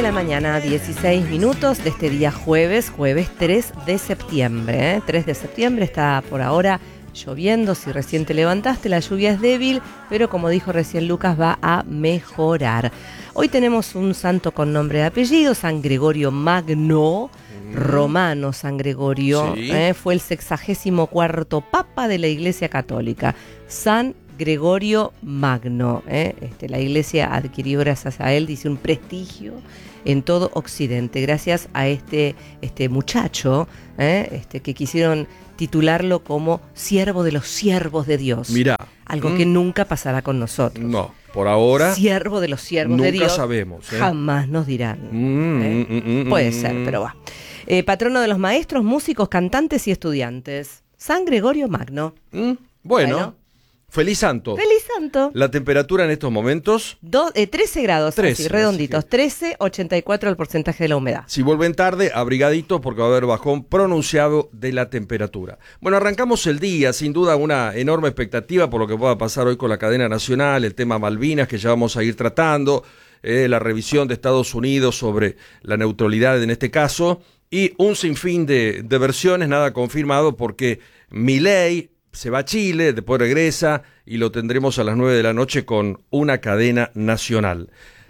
de la mañana, 16 minutos de este día jueves 3 de septiembre. 3 de septiembre está por ahora lloviendo. Si recién te levantaste, la lluvia es débil, pero como dijo recién Lucas, va a mejorar. Hoy tenemos un santo con nombre y apellido, San Gregorio Magno, romano San Gregorio. Sí. Fue el 64º Papa de la Iglesia Católica. San Gregorio Magno. La Iglesia adquirió gracias a él, dice, un prestigio en todo Occidente, gracias a este muchacho, que quisieron titularlo como siervo de los siervos de Dios. Mirá. Algo que nunca pasará con nosotros. No, por ahora. Siervo de los siervos de Dios. Nunca sabemos. Jamás nos dirán. Puede ser, pero va. Patrono de los maestros, músicos, cantantes y estudiantes. San Gregorio Magno. Bueno. Feliz santo. Feliz santo. La temperatura en estos momentos. 13 grados, 13, así, redonditos. así que... 13, 84 el porcentaje de la humedad. Si vuelven tarde, abrigaditos porque va a haber bajón pronunciado de la temperatura. Bueno, arrancamos el día, sin duda una enorme expectativa por lo que pueda pasar hoy con la cadena nacional, el tema Malvinas que ya vamos a ir tratando, la revisión de Estados Unidos sobre la neutralidad en este caso, y un sinfín de versiones, nada confirmado porque Milei se va a Chile, después regresa y lo tendremos a las 9 de la noche con una cadena nacional.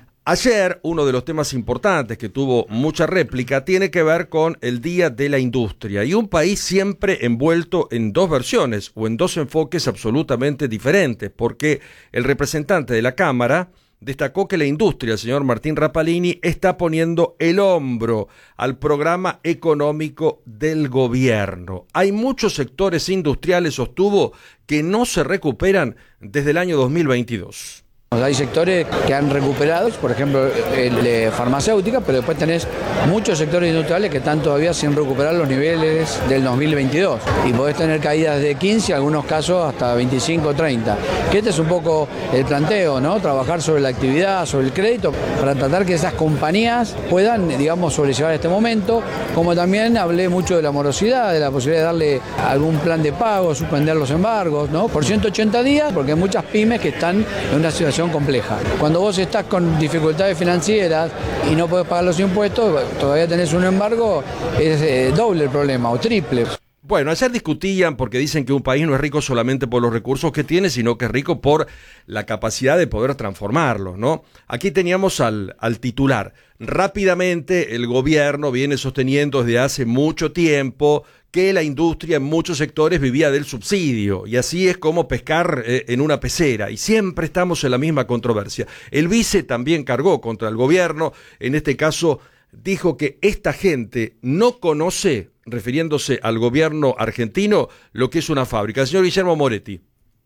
Ayer, uno de los temas importantes que tuvo mucha réplica tiene que ver con el Día de la Industria y un país siempre envuelto en dos versiones o en dos enfoques absolutamente diferentes, porque el representante de la Cámara destacó que la industria, el señor Martín Rapalini, está poniendo el hombro al programa económico del gobierno. Hay muchos sectores industriales, sostuvo, que no se recuperan desde el año 2022. Hay sectores que han recuperado, por ejemplo, el de farmacéutica, pero después tenés muchos sectores industriales que están todavía sin recuperar los niveles del 2022. Y podés tener caídas de 15, en algunos casos hasta 25, 30. Que este es un poco el planteo, ¿no? Trabajar sobre la actividad, sobre el crédito, para tratar que esas compañías puedan, digamos, sobrellevar este momento. Como también hablé mucho de la morosidad, de la posibilidad de darle algún plan de pago, suspender los embargos, ¿no? Por 180 días, porque hay muchas pymes que están en una situación compleja. Cuando vos estás con dificultades financieras y no podés pagar los impuestos, todavía tenés un embargo, es doble el problema o triple. Bueno, ayer discutían porque dicen que un país no es rico solamente por los recursos que tiene, sino que es rico por la capacidad de poder transformarlos, ¿no? Aquí teníamos al titular. Rápidamente el gobierno viene sosteniendo desde hace mucho tiempo que la industria en muchos sectores vivía del subsidio, y así es como pescar en una pecera, y siempre estamos en la misma controversia. El vice también cargó contra el gobierno, en este caso dijo que esta gente no conoce, refiriéndose al gobierno argentino, lo que es una fábrica. El señor Guillermo Moretti.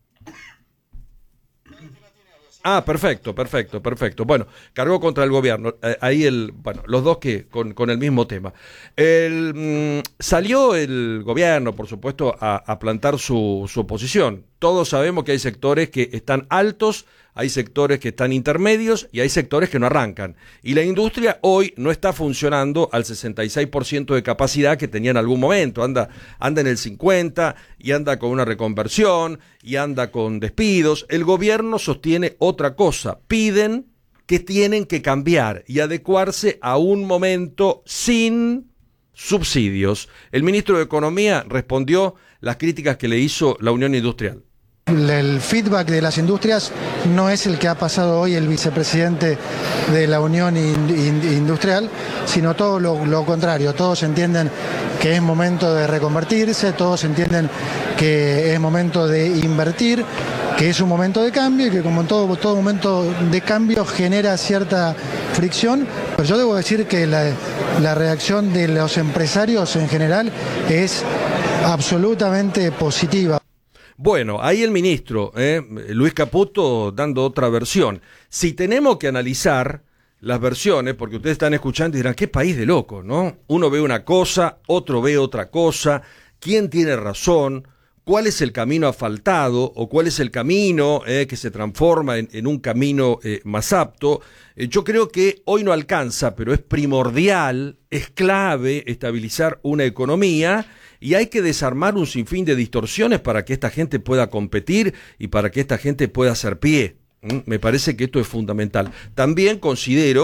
Ah, perfecto. Bueno, cargó contra el gobierno. Ahí los dos que con el mismo tema. Salió el gobierno, por supuesto, a plantar su oposición. Todos sabemos que hay sectores que están altos, hay sectores que están intermedios y hay sectores que no arrancan. Y la industria hoy no está funcionando al 66% de capacidad que tenía en algún momento. Anda en el 50% y anda con una reconversión y anda con despidos. El gobierno sostiene otra cosa. Piden que tienen que cambiar y adecuarse a un momento sin subsidios. El ministro de Economía respondió las críticas que le hizo la Unión Industrial. El feedback de las industrias no es el que ha pasado hoy el vicepresidente de la Unión Industrial, sino todo lo contrario. Todos entienden que es momento de reconvertirse, todos entienden que es momento de invertir, que es un momento de cambio y que como en todo momento de cambio genera cierta fricción. Pero yo debo decir que la reacción de los empresarios en general es absolutamente positiva. Bueno, ahí el ministro, Luis Caputo, dando otra versión. Si tenemos que analizar las versiones, porque ustedes están escuchando y dirán, qué país de locos, ¿no? Uno ve una cosa, otro ve otra cosa, ¿quién tiene razón? ¿Cuál es el camino asfaltado o cuál es el camino que se transforma en un camino más apto? Yo creo que hoy no alcanza, pero es primordial, es clave estabilizar una economía y hay que desarmar un sinfín de distorsiones para que esta gente pueda competir y para que esta gente pueda hacer pie. Me parece que esto es fundamental. También considero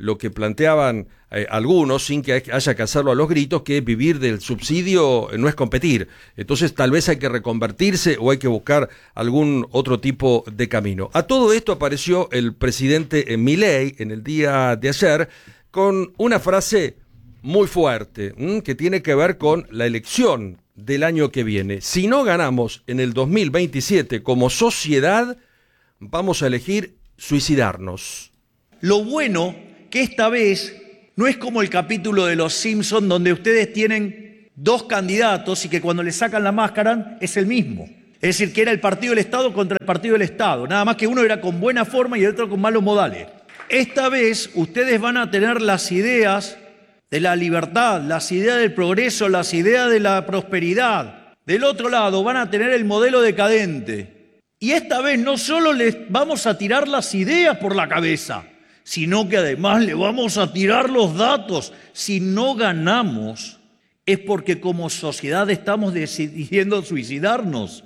lo que planteaban algunos, sin que haya que hacerlo a los gritos, que vivir del subsidio no es competir. Entonces tal vez hay que reconvertirse o hay que buscar algún otro tipo de camino. A todo esto apareció el presidente Milei en el día de ayer con una frase muy fuerte, que tiene que ver con la elección del año que viene. Si no ganamos en el 2027 como sociedad, vamos a elegir suicidarnos. Lo bueno que esta vez no es como el capítulo de Los Simpson donde ustedes tienen dos candidatos y que cuando le sacan la máscara es el mismo. Es decir, que era el partido del Estado contra el partido del Estado. Nada más que uno era con buena forma y el otro con malos modales. Esta vez ustedes van a tener las ideas de la libertad, las ideas del progreso, las ideas de la prosperidad. Del otro lado van a tener el modelo decadente. Y esta vez no solo les vamos a tirar las ideas por la cabeza, sino que además le vamos a tirar los datos. Si no ganamos, es porque como sociedad estamos decidiendo suicidarnos.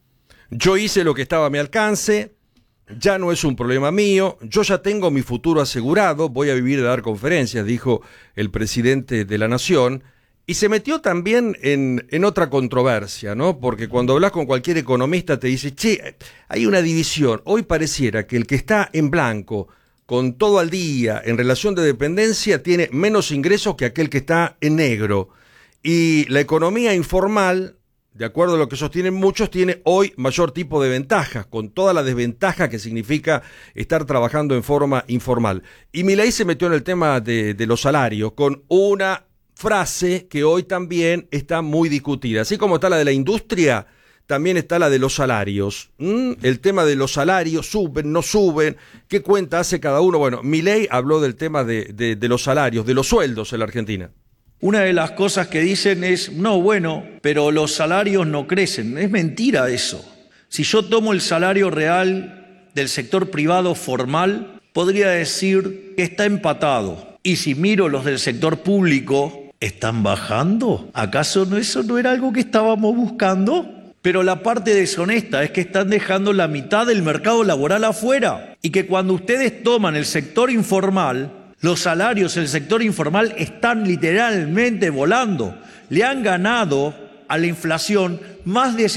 Yo hice lo que estaba a mi alcance, ya no es un problema mío, yo ya tengo mi futuro asegurado, voy a vivir de dar conferencias, dijo el presidente de la Nación, y se metió también en otra controversia, ¿no? Porque cuando hablas con cualquier economista te dice, che, hay una división, hoy pareciera que el que está en blanco, con todo al día, en relación de dependencia, tiene menos ingresos que aquel que está en negro. Y la economía informal, de acuerdo a lo que sostienen muchos, tiene hoy mayor tipo de ventajas, con toda la desventaja que significa estar trabajando en forma informal. Y Milei se metió en el tema de los salarios, con una frase que hoy también está muy discutida. Así como está la de la industria, también está la de los salarios. El tema de los salarios, suben, no suben, ¿qué cuenta hace cada uno? Bueno, Milei habló del tema de los salarios, de los sueldos en la Argentina. Una de las cosas que dicen es, no, bueno, pero los salarios no crecen. Es mentira eso. Si yo tomo el salario real del sector privado formal, podría decir que está empatado. Y si miro los del sector público, ¿están bajando? ¿Acaso eso no era algo que estábamos buscando? Pero la parte deshonesta es que están dejando la mitad del mercado laboral afuera y que cuando ustedes toman el sector informal, los salarios en el sector informal están literalmente volando. Le han ganado a la inflación más de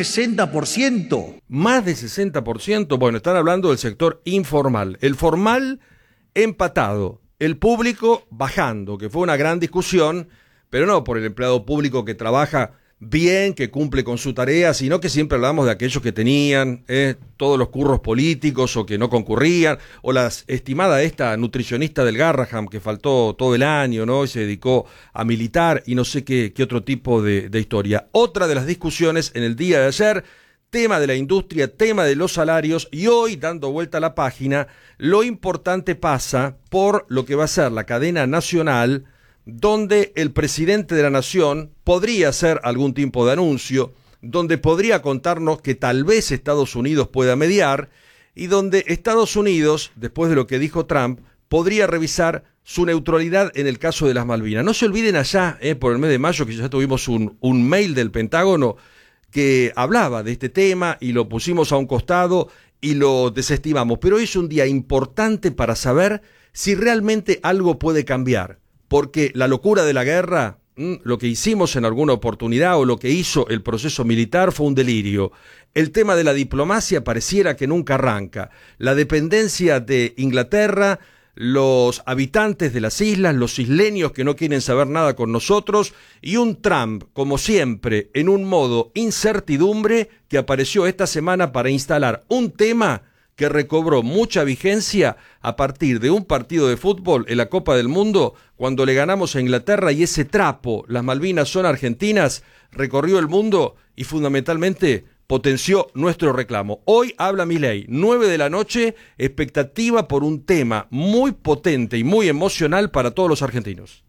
60%. ¿Más de 60%? Bueno, están hablando del sector informal. El formal empatado, el público bajando, que fue una gran discusión, pero no por el empleado público que trabaja bien, que cumple con su tarea, sino que siempre hablamos de aquellos que tenían todos los curros políticos o que no concurrían, o la estimada esta nutricionista del Garraham que faltó todo el año, ¿no? Y se dedicó a militar y no sé qué otro tipo de historia. Otra de las discusiones en el día de ayer, tema de la industria, tema de los salarios, y hoy, dando vuelta a la página, lo importante pasa por lo que va a ser la cadena nacional, donde el presidente de la Nación podría hacer algún tipo de anuncio, donde podría contarnos que tal vez Estados Unidos pueda mediar, y donde Estados Unidos, después de lo que dijo Trump, podría revisar su neutralidad en el caso de las Malvinas. No se olviden allá, por el mes de mayo, que ya tuvimos un mail del Pentágono que hablaba de este tema y lo pusimos a un costado y lo desestimamos. Pero hoy es un día importante para saber si realmente algo puede cambiar. Porque la locura de la guerra, lo que hicimos en alguna oportunidad o lo que hizo el proceso militar fue un delirio. El tema de la diplomacia pareciera que nunca arranca. La dependencia de Inglaterra, los habitantes de las islas, los isleños que no quieren saber nada con nosotros y un Trump, como siempre, en un modo incertidumbre que apareció esta semana para instalar un tema que recobró mucha vigencia a partir de un partido de fútbol en la Copa del Mundo, cuando le ganamos a Inglaterra y ese trapo, las Malvinas son argentinas, recorrió el mundo y fundamentalmente potenció nuestro reclamo. Hoy habla Milei, 9 de la noche, expectativa por un tema muy potente y muy emocional para todos los argentinos.